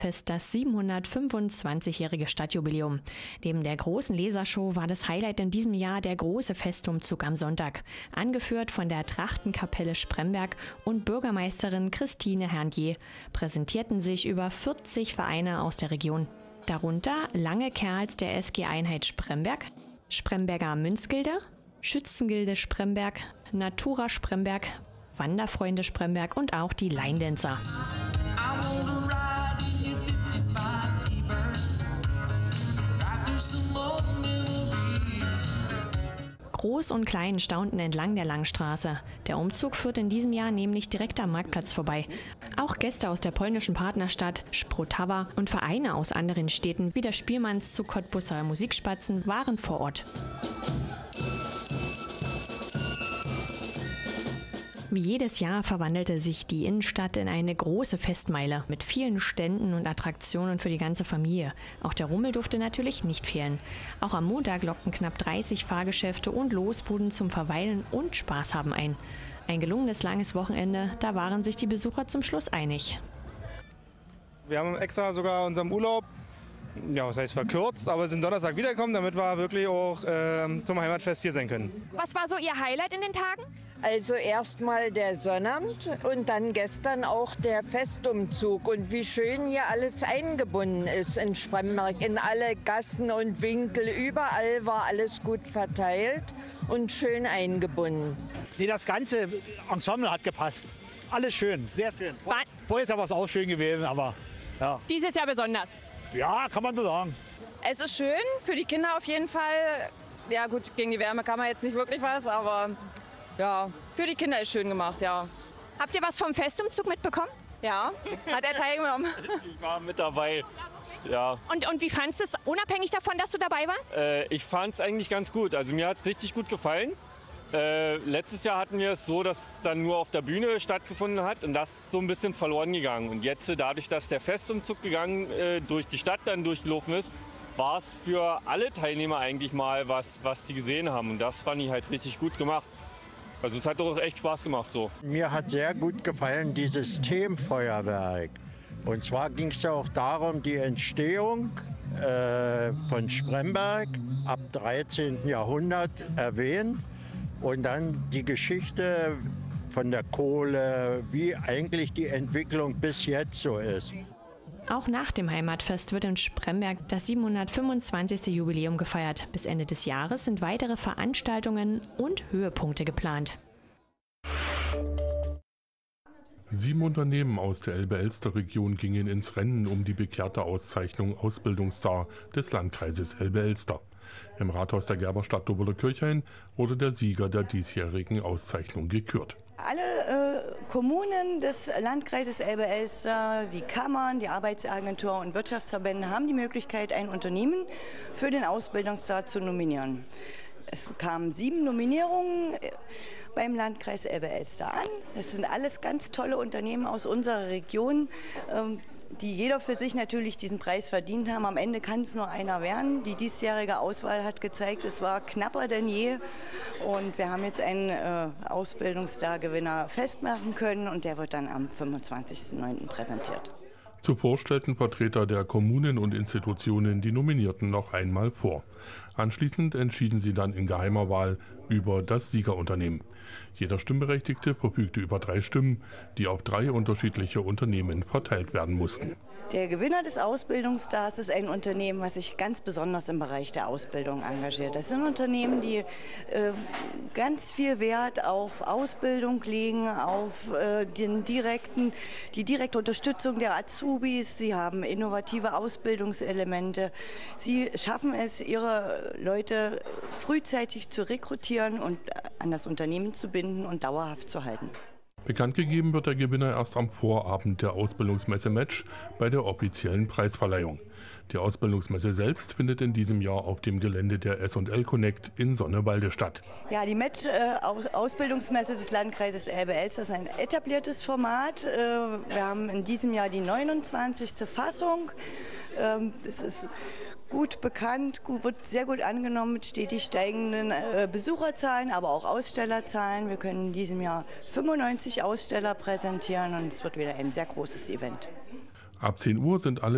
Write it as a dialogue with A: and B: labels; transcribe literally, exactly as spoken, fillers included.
A: Fest das siebenhundertfünfundzwanzigjährige Stadtjubiläum. Neben der großen Lasershow war das Highlight in diesem Jahr der große Festumzug am Sonntag, angeführt von der Trachtenkapelle Spremberg und Bürgermeisterin Christine Herrnje, präsentierten sich über vierzig Vereine aus der Region. Darunter Lange Kerls der S G-Einheit Spremberg, Spremberger Münzgilde, Schützengilde Spremberg, Natura Spremberg, Wanderfreunde Spremberg und auch die Line-Dancer. Groß und Klein staunten entlang der Langstraße. Der Umzug führt in diesem Jahr nämlich direkt am Marktplatz vorbei. Auch Gäste aus der polnischen Partnerstadt Szprotawa und Vereine aus anderen Städten wie der Spielmannszug Cottbusser Musikspatzen waren vor Ort. Wie jedes Jahr verwandelte sich die Innenstadt in eine große Festmeile mit vielen Ständen und Attraktionen für die ganze Familie. Auch der Rummel durfte natürlich nicht fehlen. Auch am Montag lockten knapp dreißig Fahrgeschäfte und Losbuden zum Verweilen und Spaß haben ein. Ein gelungenes langes Wochenende, da waren sich die Besucher zum Schluss einig.
B: Wir haben extra sogar unseren Urlaub, ja, was heißt verkürzt, aber sind Donnerstag wiedergekommen, damit wir wirklich auch äh, zum Heimatfest hier sein können.
C: Was war so Ihr Highlight in den Tagen?
D: Also erstmal der Sonnabend und dann gestern auch der Festumzug. Und wie schön hier alles eingebunden ist in Spremberg, in alle Gassen und Winkel. Überall war alles gut verteilt und schön eingebunden.
E: Nee, das ganze Ensemble hat gepasst. Alles schön, sehr schön. Vor, vorher ist aber auch schön gewesen, aber ja.
C: Dieses Jahr besonders?
E: Ja, kann man so sagen.
C: Es ist schön, für die Kinder auf jeden Fall. Ja gut, gegen die Wärme kann man jetzt nicht wirklich was, aber ja, für die Kinder ist schön gemacht, ja.
F: Habt ihr was vom Festumzug mitbekommen?
C: Ja, hat er teilgenommen.
G: Ich war mit dabei, ja.
F: Und, und wie fandest du es, unabhängig davon, dass du dabei warst?
G: Äh, ich fand es eigentlich ganz gut. Also mir hat es richtig gut gefallen. Äh, letztes Jahr hatten wir es so, dass es dann nur auf der Bühne stattgefunden hat und das ist so ein bisschen verloren gegangen. Und jetzt, dadurch, dass der Festumzug gegangen äh, durch die Stadt dann durchgelaufen ist, war es für alle Teilnehmer eigentlich mal was, was sie gesehen haben. Und das fand ich halt richtig gut gemacht. Also es hat doch echt Spaß gemacht so.
H: Mir hat sehr gut gefallen dieses Systemfeuerwerk. Und zwar ging es ja auch darum, die Entstehung äh, von Spremberg ab dreizehnten Jahrhundert erwähnt und dann die Geschichte von der Kohle, wie eigentlich die Entwicklung bis jetzt so ist.
A: Auch nach dem Heimatfest wird in Spremberg das siebenhundertfünfundzwanzigste Jubiläum gefeiert. Bis Ende des Jahres sind weitere Veranstaltungen und Höhepunkte geplant.
I: Sieben Unternehmen aus der Elbe-Elster-Region gingen ins Rennen um die begehrte Auszeichnung Ausbildungsstar des Landkreises Elbe-Elster. Im Rathaus der Gerberstadt Doberle-Kirchhain wurde der Sieger der diesjährigen Auszeichnung gekürt.
J: Alle äh, Kommunen des Landkreises Elbe-Elster, die Kammern, die Arbeitsagentur und Wirtschaftsverbände haben die Möglichkeit, ein Unternehmen für den Ausbildungsstar zu nominieren. Es kamen sieben Nominierungen beim Landkreis Elbe-Elster an. Das sind alles ganz tolle Unternehmen aus unserer Region, ähm, die jeder für sich natürlich diesen Preis verdient haben. Am Ende kann es nur einer werden. Die diesjährige Auswahl hat gezeigt, es war knapper denn je. Und wir haben jetzt einen äh, Ausbildungsstar-Gewinner festmachen können und der wird dann am fünfundzwanzigsten neunten präsentiert.
I: Zuvor stellten Vertreter der Kommunen und Institutionen die Nominierten noch einmal vor. Anschließend entschieden sie dann in geheimer Wahl über das Siegerunternehmen. Jeder Stimmberechtigte verfügte über drei Stimmen, die auf drei unterschiedliche Unternehmen verteilt werden mussten.
J: Der Gewinner des Ausbildungsstars ist ein Unternehmen, was sich ganz besonders im Bereich der Ausbildung engagiert. Das sind Unternehmen, die äh, ganz viel Wert auf Ausbildung legen, auf äh, den direkten, die direkte Unterstützung der Azubis. Sie haben innovative Ausbildungselemente. Sie schaffen es, ihre Leute frühzeitig zu rekrutieren und an das Unternehmen zu binden und dauerhaft zu halten.
I: Bekannt gegeben wird der Gewinner erst am Vorabend der Ausbildungsmesse Match bei der offiziellen Preisverleihung. Die Ausbildungsmesse selbst findet in diesem Jahr auf dem Gelände der S und L Connect in Sonnewalde statt.
J: Ja, die Match äh, Ausbildungsmesse des Landkreises Elbe-Elster ist ein etabliertes Format. Äh, wir haben in diesem Jahr die neunundzwanzigste Fassung. Ähm, es ist gut bekannt, gut, wird sehr gut angenommen mit stetig steigenden äh, Besucherzahlen, aber auch Ausstellerzahlen. Wir können in diesem Jahr fünfundneunzig Aussteller präsentieren und es wird wieder ein sehr großes Event.
I: Ab zehn Uhr sind alle